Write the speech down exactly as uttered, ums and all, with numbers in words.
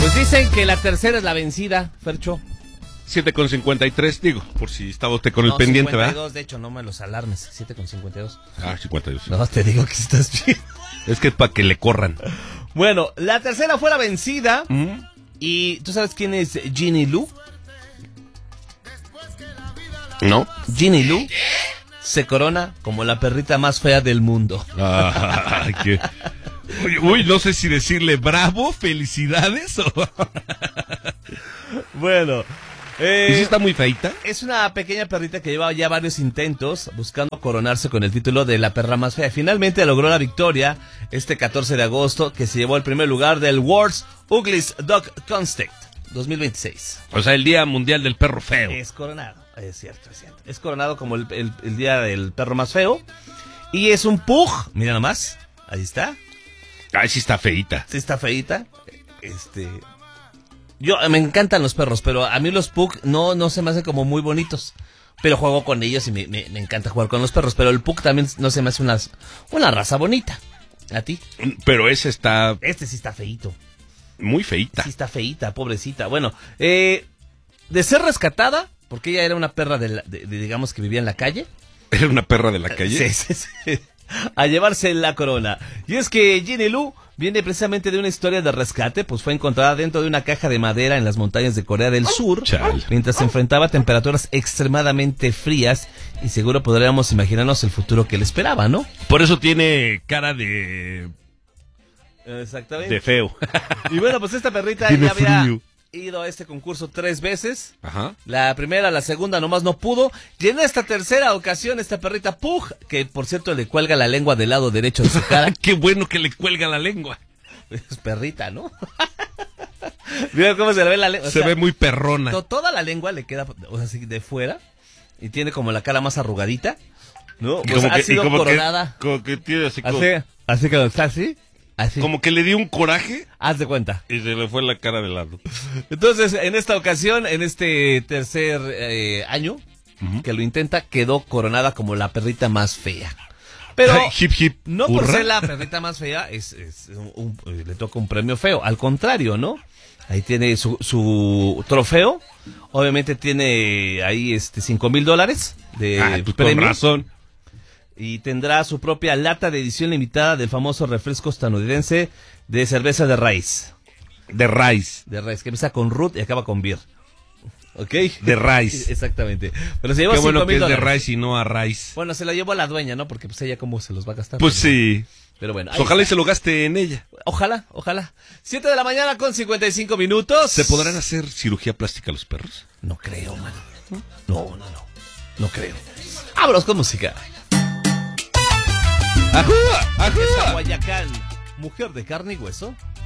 Pues dicen que la tercera es la vencida, Fercho. siete con cincuenta y tres, digo, por si estaba usted con el no, pendiente, cincuenta y dos, ¿verdad? De hecho, no me los alarmes, siete con cincuenta y dos. Ah, cincuenta y dos. No, te digo que estás bien. Es que es para que le corran. Bueno, la tercera fue la vencida. ¿Mm? ¿Y tú sabes quién es Ginny Lou? ¿No? Ginny Lou se corona como la perrita más fea del mundo. Ay, qué... Uy, uy, no sé si decirle bravo, felicidades o... Bueno, eh, ¿Y si está muy feita? es una pequeña perrita que lleva ya varios intentos buscando coronarse con el título de la perra más fea. Finalmente logró la victoria este catorce de agosto, que se llevó el primer lugar del World's Ugliest Dog Contest dos mil veintiséis. O sea, el Día Mundial del Perro Feo. Es coronado, es cierto, es cierto. Es coronado como el, el, el día del perro más feo. Y es un pug, mira nomás, ahí está. Ay, sí está feita. Sí está feita. Este... Yo, me encantan los perros, pero a mí los pug no, no se me hacen como muy bonitos. Pero juego con ellos y me, me, me encanta jugar con los perros. Pero el pug también no se me hace una, una raza bonita. ¿A ti? Pero ese está Este sí está feíto. muy feita. Sí está feíta, pobrecita. Bueno, eh, de ser rescatada, porque ella era una perra de, la, de, de digamos que vivía en la calle. ¿Era una perra de la calle? Sí, sí, sí. A llevarse la corona. Y es que Ginny Lou viene precisamente de una historia de rescate, pues fue encontrada dentro de una caja de madera en las montañas de Corea del Sur, Chale. mientras se enfrentaba a temperaturas extremadamente frías, y seguro podríamos imaginarnos el futuro que le esperaba, ¿no? Por eso tiene cara de... Exactamente. de feo. Y bueno, pues esta perrita Tiene ya había frío. ido a este concurso tres veces. Ajá. La primera, la segunda nomás no pudo. Y en esta tercera ocasión, esta perrita Pug, que por cierto le cuelga la lengua del lado derecho de su cara. Qué bueno que le cuelga la lengua. Es perrita, ¿no? Mira cómo se le ve la lengua. Se ve muy perrona. To- toda la lengua le queda, o sea, así de fuera. Y tiene como la cara más arrugadita, ¿no? Pues ha sido como coronada. Que, como que tiene así como, Así, así que está así. Así. como que le dio un coraje Haz de cuenta. y se le fue la cara de lado. Entonces, en esta ocasión, en este tercer eh, año Ujú. que lo intenta, quedó coronada como la perrita más fea. Pero Ay, hip, hip, no por hurra. ser la perrita más fea, es, es un- un- le toca un premio feo. Al contrario, ¿no? Ahí tiene su, su trofeo. Obviamente tiene ahí este cinco mil dólares de Ah, pues con premio. razón. Y tendrá su propia lata de edición limitada del famoso refresco estadounidense de cerveza de raíz. De Rice. De raíz, que empieza con root y acaba con beer. ¿Ok? De Rice. Exactamente. Pero se llevó Qué bueno cinco que mil es de dólares. Rice y no a Rice. Bueno, se la llevó a la dueña, ¿no? Porque pues ella cómo se los va a gastar. Pues sí. Pero bueno. Pues ahí ojalá y está. se lo gaste en ella. Ojalá, ojalá. Siete de la mañana con cincuenta y cinco minutos. ¿Se podrán hacer cirugía plástica a los perros? No creo, man. No, no, no. No creo. Vámonos con música. ¡Ajúa! Aquí está ¡Ajúa! Guayacán. Mujer de carne y hueso.